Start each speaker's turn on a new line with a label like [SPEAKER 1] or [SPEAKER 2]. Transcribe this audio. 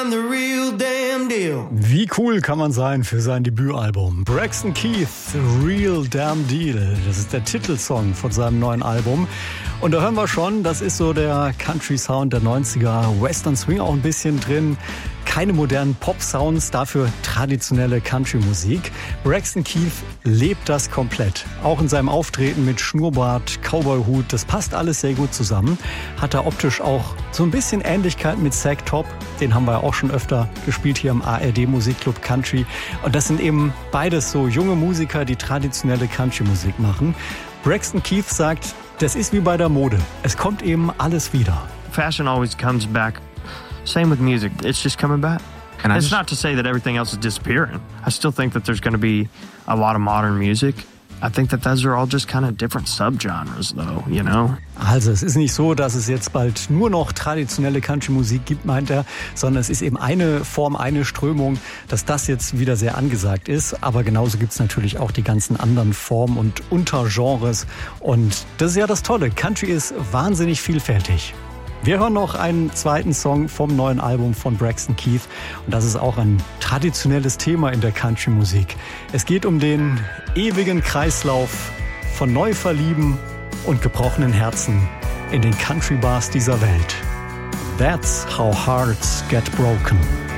[SPEAKER 1] The real damn deal.
[SPEAKER 2] Wie cool kann man sein für sein Debütalbum? Braxton Keith, Real Damn Deal. Das ist der Titelsong von seinem neuen Album. Und da hören wir schon, das ist so der Country-Sound der 90er. Western Swing auch ein bisschen drin. Keine modernen Pop-Sounds, dafür traditionelle Country-Musik. Braxton Keith lebt das komplett. Auch in seinem Auftreten mit Schnurrbart, Cowboy-Hut, das passt alles sehr gut zusammen. Hat er optisch auch so ein bisschen Ähnlichkeit mit Zack Top. Den haben wir auch schon öfter gespielt hier im ARD Musikclub Country. Und das sind eben beides so junge Musiker, die traditionelle Country-Musik machen. Braxton Keith sagt, das ist wie bei der Mode. Es kommt eben alles wieder.
[SPEAKER 3] Fashion always comes back. Same with music. It's just coming back. And it's not to say that everything else is disappearing. I still think that there's going to be a lot of modern music. I think that those are all just kind of different subgenres, though, you know?
[SPEAKER 2] Also es ist nicht so, dass es jetzt bald nur noch traditionelle Country-Musik gibt, meint er, sondern es ist eben eine Form, eine Strömung, dass das jetzt wieder sehr angesagt ist. Aber genauso gibt es natürlich auch die ganzen anderen Formen und Untergenres. Und das ist ja das Tolle. Country ist wahnsinnig vielfältig. Wir hören noch einen zweiten Song vom neuen Album von Braxton Keith. Und das ist auch ein traditionelles Thema in der Country-Musik. Es geht um den ewigen Kreislauf von Neuverlieben und gebrochenen Herzen in den Country-Bars dieser Welt. That's how hearts get broken.